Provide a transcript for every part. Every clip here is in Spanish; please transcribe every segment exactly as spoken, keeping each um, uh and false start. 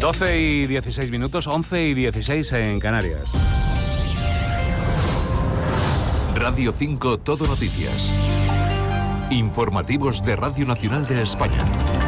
doce y dieciséis minutos, once y dieciséis en Canarias. Radio cinco Todo Noticias. Informativos de Radio Nacional de España.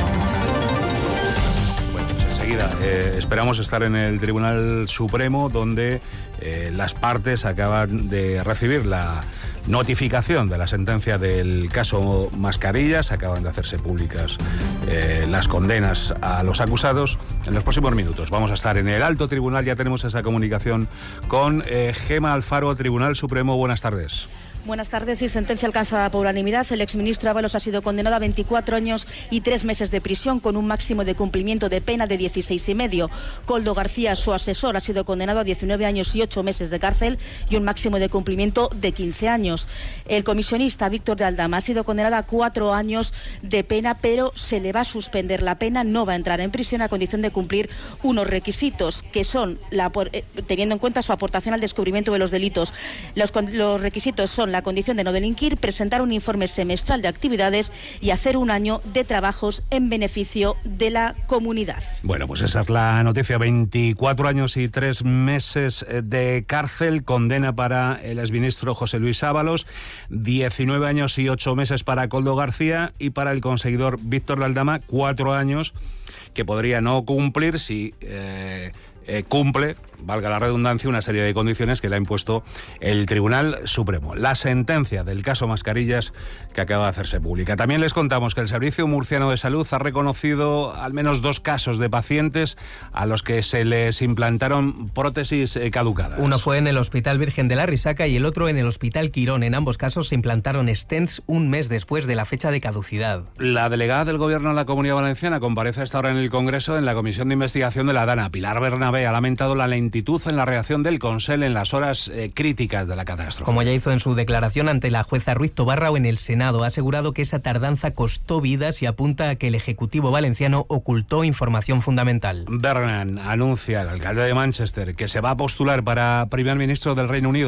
Bueno, pues enseguida eh, esperamos estar en el Tribunal Supremo, donde eh, las partes acaban de recibir la notificación de la sentencia del caso Mascarillas. Acaban de hacerse públicas eh, las condenas a los acusados. En los próximos minutos vamos a estar en el alto tribunal. Ya tenemos esa comunicación con eh, Gema Alfaro, Tribunal Supremo. Buenas tardes. Buenas tardes. Y sentencia alcanzada por unanimidad. El exministro Ábalos ha sido condenado a veinticuatro años y tres meses de prisión, con un máximo de cumplimiento de pena de dieciséis y medio. Koldo García, su asesor, ha sido condenado a diecinueve años y ocho meses de cárcel y un máximo de cumplimiento de quince años. El comisionista Víctor de Aldama ha sido condenado a cuatro años de pena, pero se le va a suspender la pena. No va a entrar en prisión a condición de cumplir unos requisitos, que son, la, teniendo en cuenta su aportación al descubrimiento de los delitos. Los, los requisitos son la condición de no delinquir, presentar un informe semestral de actividades y hacer un año de trabajos en beneficio de la comunidad. Bueno, pues esa es la noticia. veinticuatro años y tres meses de cárcel, condena para el exministro José Luis Ábalos, diecinueve años y ocho meses para Koldo García, y para el conseguidor Víctor de Aldama, cuatro años que podría no cumplir si eh, eh, cumple, valga la redundancia, una serie de condiciones que le ha impuesto el Tribunal Supremo. La sentencia del caso Mascarillas, que acaba de hacerse pública. También les contamos que el Servicio Murciano de Salud ha reconocido al menos dos casos de pacientes a los que se les implantaron prótesis caducadas. Uno fue en el Hospital Virgen de la Risaca y el otro en el Hospital Quirón. En ambos casos se implantaron stents un mes después de la fecha de caducidad. La delegada del Gobierno en la Comunidad Valenciana comparece a esta hora en el Congreso en la Comisión de Investigación de la DANA. Pilar Bernabé ha lamentado la lentitud en la reacción del Consell en las horas eh, críticas de la catástrofe. Como ya hizo en su declaración ante la jueza Ruiz Tobarra o en el Senado, ha asegurado que esa tardanza costó vidas y apunta a que el Ejecutivo valenciano ocultó información fundamental. Bernard anuncia, el alcalde de Manchester, que se va a postular para primer ministro del Reino Unido.